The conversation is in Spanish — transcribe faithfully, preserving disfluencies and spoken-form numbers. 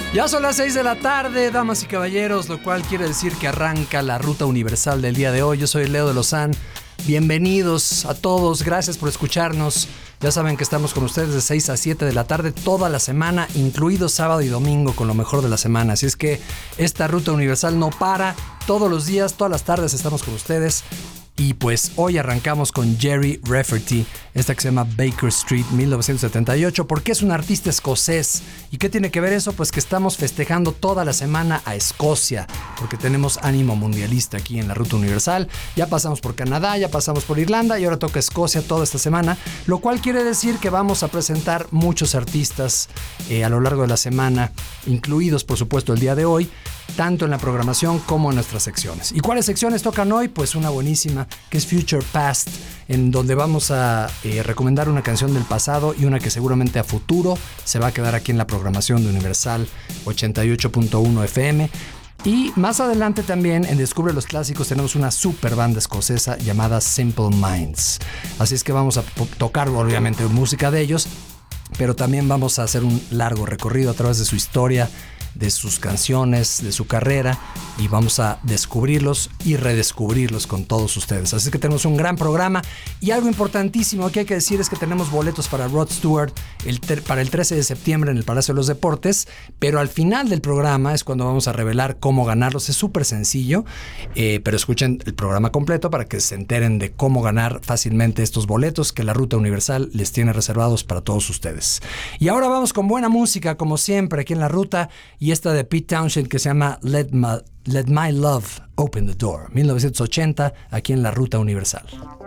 Ya son las seis de la tarde, damas y caballeros, lo cual quiere decir que arranca la ruta universal del día de hoy. Yo soy Leo de Lozán. Bienvenidos a todos, gracias por escucharnos. Ya saben que estamos con ustedes de seis a siete de la tarde toda la semana, incluido sábado y domingo con lo mejor de la semana. Así es que esta ruta universal no para, todos los días, todas las tardes estamos con ustedes. Y pues hoy arrancamos con Gerry Rafferty, esta que se llama Baker Street mil novecientos setenta y ocho, porque es un artista escocés. ¿Y qué tiene que ver eso? Pues que estamos festejando toda la semana a Escocia, porque tenemos ánimo mundialista aquí en la Ruta Universal. Ya pasamos por Canadá, ya pasamos por Irlanda y ahora toca Escocia toda esta semana, lo cual quiere decir que vamos a presentar muchos artistas eh, a lo largo de la semana, incluidos por supuesto el día de hoy, tanto en la programación como en nuestras secciones. ¿Y cuáles secciones tocan hoy? Pues una buenísima, que es Future Past, en donde vamos a eh, recomendar una canción del pasado y una que seguramente a futuro se va a quedar aquí en la programación de Universal ochenta y ocho punto uno F M. Y más adelante también en Descubre los Clásicos tenemos una super banda escocesa llamada Simple Minds. Así es que vamos a tocar obviamente música de ellos, pero también vamos a hacer un largo recorrido a través de su historia, de sus canciones, de su carrera, y vamos a descubrirlos y redescubrirlos con todos ustedes. Así que tenemos un gran programa y algo importantísimo que hay que decir es que tenemos boletos para Rod Stewart el ter- para el trece de septiembre en el Palacio de los Deportes, pero al final del programa es cuando vamos a revelar cómo ganarlos. Es súper sencillo, eh, pero escuchen el programa completo para que se enteren de cómo ganar fácilmente estos boletos que la Ruta Universal les tiene reservados para todos ustedes. Y ahora vamos con buena música, como siempre, aquí en la Ruta, y esta de Pete Townshend que se llama Let My, Let My Love Open the Door, mil novecientos ochenta, aquí en la Ruta Universal.